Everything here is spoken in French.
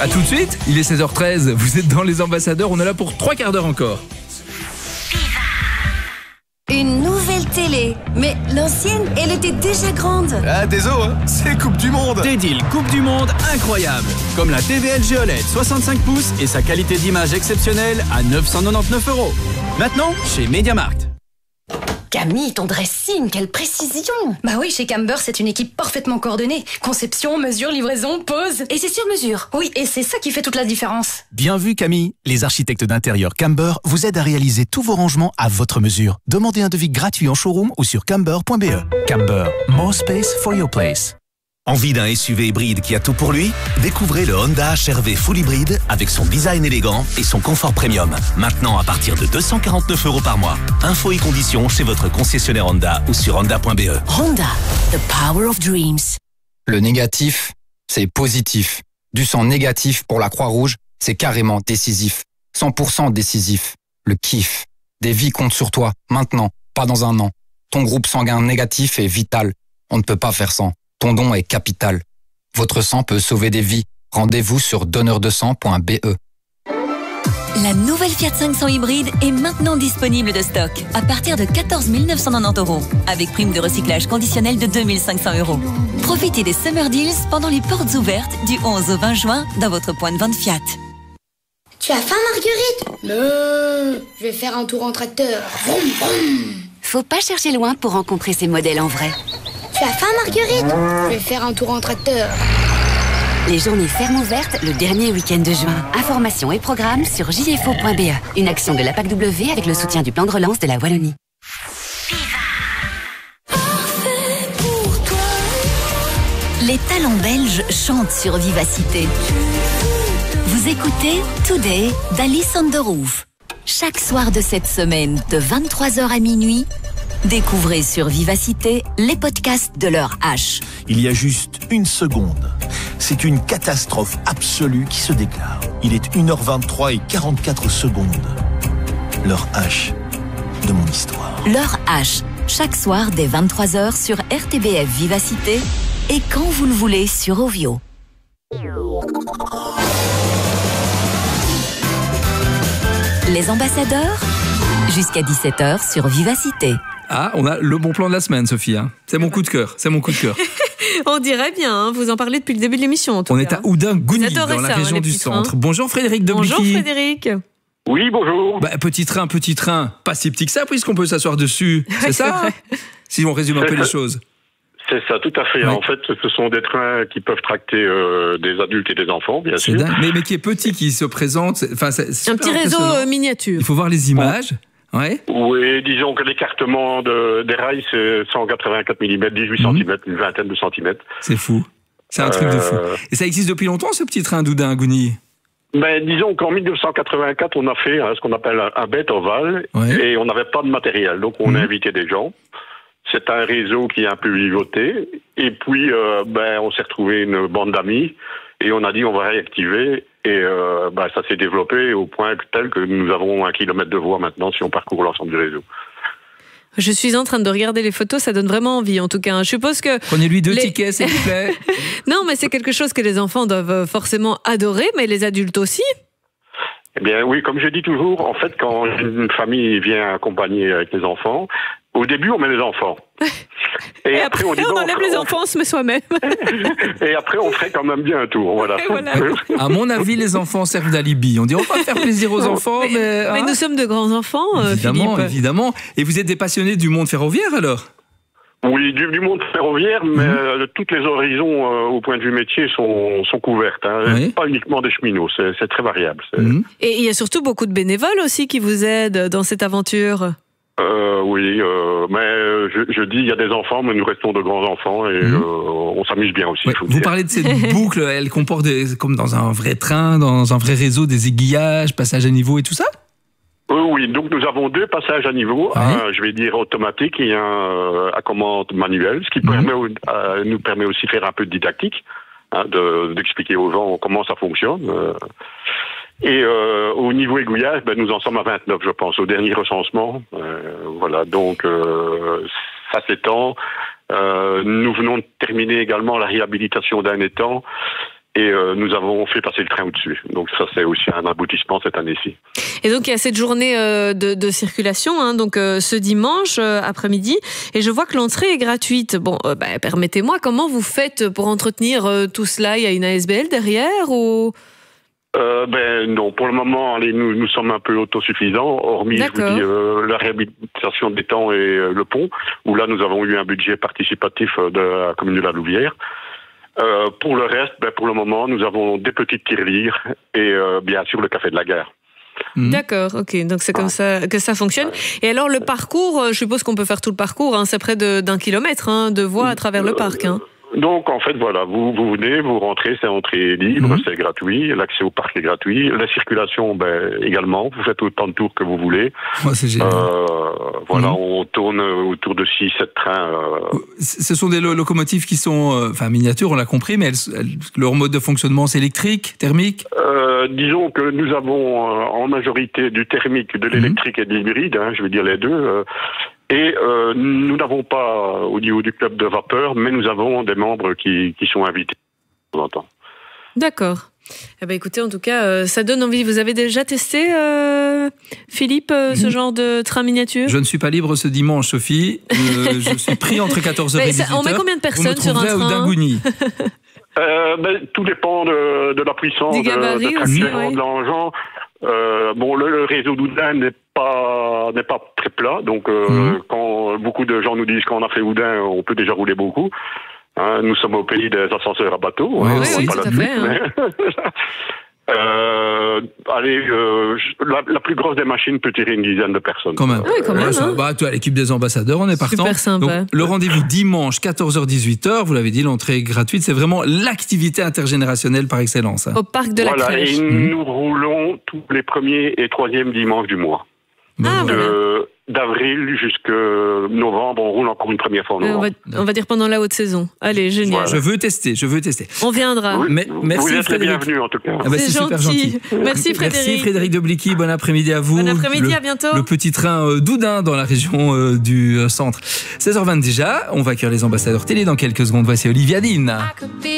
À tout de suite, il est 16h13, vous êtes dans Les Ambassadeurs, on est là pour 3 quarts d'heure encore. Une nouvelle télé, mais l'ancienne, elle était déjà grande. Ah, désolé, c'est Coupe du Monde. Des deals Coupe du Monde incroyables, comme la TV LG OLED 65 pouces et sa qualité d'image exceptionnelle à 999 €. Maintenant, chez MediaMarkt. Camille, ton dressing, quelle précision! Bah oui, chez Camber, c'est une équipe parfaitement coordonnée. Conception, mesure, livraison, pose. Et c'est sur mesure. Oui, et c'est ça qui fait toute la différence. Bien vu Camille, les architectes d'intérieur Camber vous aident à réaliser tous vos rangements à votre mesure. Demandez un devis gratuit en showroom ou sur camber.be. Camber, more space for your place. Envie d'un SUV hybride qui a tout pour lui? Découvrez le Honda HR-V Full Hybride avec son design élégant et son confort premium. Maintenant à partir de 249 € par mois. Infos et conditions chez votre concessionnaire Honda ou sur honda.be. Honda, the power of dreams. Le négatif, c'est positif. Du sang négatif pour la Croix-Rouge, c'est carrément décisif. 100% décisif. Le kiff. Des vies comptent sur toi, maintenant, pas dans un an. Ton groupe sanguin négatif est vital. On ne peut pas faire sans. Ton don est capital. Votre sang peut sauver des vies. Rendez-vous sur donneurdesang.be. La nouvelle Fiat 500 hybride est maintenant disponible de stock à partir de 14 990 €, avec prime de recyclage conditionnelle de 2 500 €. Profitez des Summer Deals pendant les portes ouvertes du 11 au 20 juin dans votre point de vente Fiat. Tu as faim, Marguerite? Non, je vais faire un tour en tracteur. Vroom, vroom. Faut pas chercher loin pour rencontrer ces modèles en vrai. Tu as faim, Marguerite? Je vais faire un tour en tracteur. Les journées fermes ouvertes le dernier week-end de juin. Informations et programmes sur jfo.be. Une action de la PAC-W avec le soutien du plan de relance de la Wallonie. Les talents belges chantent sur Vivacité. Vous écoutez Today d'Alice on the Roof. Chaque soir de cette semaine, de 23h à minuit, découvrez sur Vivacité les podcasts de l'heure H. Il y a juste une seconde. C'est une catastrophe absolue qui se déclare. Il est 1h23 et 44 secondes. L'heure H de mon histoire. L'heure H, chaque soir dès 23h sur RTBF Vivacité et quand vous le voulez sur Ovio. Les ambassadeurs, jusqu'à 17h sur Vivacité. Ah, on a le bon plan de la semaine, Sophie. Hein. C'est mon coup de cœur. On dirait bien, hein. Vous en parlez depuis le début de l'émission. On est à Oudin-Gougny, dans la région du centre. Bonjour Frédéric Deblicky. Bonjour Frédéric. Oui, bonjour. Petit train, pas si petit que ça, puisqu'on peut s'asseoir dessus. C'est ça hein, si on résume un peu les choses. C'est ça, tout à fait. Oui. En fait, ce sont des trains qui peuvent tracter des adultes et des enfants, bien sûr. Mais qui est petit, qui se présente. C'est un petit réseau miniature. Il faut voir les images. Ouais. Oui, disons que l'écartement des rails, c'est 184 mm, 18 cm, une vingtaine de centimètres. C'est fou. C'est un truc de fou. Et ça existe depuis longtemps, ce petit train d'Oudin-Gougny? Disons qu'en 1984, on a fait ce qu'on appelle un bête ovale, et on n'avait pas de matériel. Donc, on a invité des gens. C'est un réseau qui est un peu vivoté. Et puis, on s'est retrouvé une bande d'amis, et on a dit on va réactiver. Et ça s'est développé au point tel que nous avons 1 kilomètre de voie maintenant si on parcourt l'ensemble du réseau. Je suis en train de regarder les photos, ça donne vraiment envie en tout cas. Je suppose que... Prenez-lui 2 tickets s'il vous plaît. Non, mais c'est quelque chose que les enfants doivent forcément adorer, mais les adultes aussi. Eh bien oui, comme je dis toujours, en fait, quand une famille vient accompagner avec les enfants, au début, on met les enfants. Et après, on enlève les enfants, on se met soi-même. Et après, on ferait quand même bien un tour. Voilà. À mon avis, les enfants servent d'alibi. On dit on va faire plaisir aux enfants, mais nous sommes de grands enfants, évidemment, Philippe. Évidemment. Et vous êtes des passionnés du monde ferroviaire, alors? Oui, du monde ferroviaire, mais toutes les horizons au point de vue métier sont couvertes. Hein. Pas uniquement des cheminots, c'est très variable. Et il y a surtout beaucoup de bénévoles aussi qui vous aident dans cette aventure. Oui, mais je dis il y a des enfants, mais nous restons de grands enfants et on s'amuse bien aussi. Vous parlez de cette boucle, elle comporte comme dans un vrai train, dans un vrai réseau, des aiguillages, passages à niveau et tout ça? Oui, donc nous avon 2 passages à niveau, un, je vais dire automatique et un à commande manuelle, ce qui nous permet aussi de faire un peu de didactique, d'expliquer aux gens comment ça fonctionne. Et au niveau aiguillage, nous en sommes à 29, je pense, au dernier recensement. Voilà, donc ça s'étend. Nous venons de terminer également la réhabilitation d'un étang. Et nous avons fait passer le train au-dessus. Donc ça, c'est aussi un aboutissement cette année-ci. Et donc il y a cette journée de circulation, hein, donc ce dimanche après-midi. Et je vois que l'entrée est gratuite. Bon, permettez-moi, comment vous faites pour entretenir tout cela? Il y a une ASBL derrière ou... Non, pour le moment, nous sommes un peu autosuffisants, hormis je vous dis, la réhabilitation des temps et le pont, où là nous avons eu un budget participatif de la commune de la Louvière. Pour le reste, pour le moment, nous avons des petites tirelires et bien sûr le café de la gare. D'accord, ok, donc c'est comme ça que ça fonctionne. Et alors le parcours, je suppose qu'on peut faire tout le parcours, hein, c'est près d'1 kilomètre de voie à travers le parc. Hein. Donc en fait voilà, vous venez, vous rentrez, c'est entrée libre, c'est gratuit, l'accès au parc est gratuit, la circulation également, vous faites autant de tours que vous voulez. C'est génial. Voilà, on tourne autour de 6-7 trains. Ce sont des locomotives qui sont miniatures, on l'a compris, mais leur mode de fonctionnement c'est électrique, thermique? Disons que nous avons en majorité du thermique, de l'électrique et de l'hybride, je veux dire les deux. Et nous n'avons pas au niveau du club de vapeur, mais nous avons des membres qui sont invités de temps en temps. D'accord. Eh ben, écoutez, en tout cas, ça donne envie. Vous avez déjà testé, Philippe, ce genre de train miniature? Je ne suis pas libre ce dimanche, Sophie. Je suis pris entre 14h et 18h. On met combien de personnes sur un train? Vous me trouverez au Dingouni. Tout dépend de la puissance, de traction, de l'engin. Le réseau d'Oudin n'est pas très plat, donc quand beaucoup de gens nous disent qu'on a fait Oudin, on peut déjà rouler beaucoup. Nous sommes au pays des ascenseurs à bateau. Oui, tout à fait. La plus grosse des machines peut tirer une dizaine de personnes. Quand même. Oui, quand même. Toi, l'équipe des ambassadeurs, on est partant. Super sympa. Donc, le rendez-vous dimanche 14h-18h, vous l'avez dit, l'entrée est gratuite. C'est vraiment l'activité intergénérationnelle par excellence. Au parc de la Crèche. Et nous roulons tous les premiers et troisièmes dimanches du mois. D'avril jusqu'à novembre, on roule encore une première fois en novembre. On va dire pendant la haute saison. Allez, génial. Voilà. Je veux tester. On viendra. Merci, vous êtes Frédéric. bienvenue en tout cas. C'est super gentil. Merci Frédéric. Merci Frédéric Deblicky. Bon après-midi à vous. Bon après-midi, à bientôt. Le petit train d'Oudin dans la région du centre. 16h20 déjà. On va accueillir les ambassadeurs télé dans quelques secondes. Voici Olivia Dean.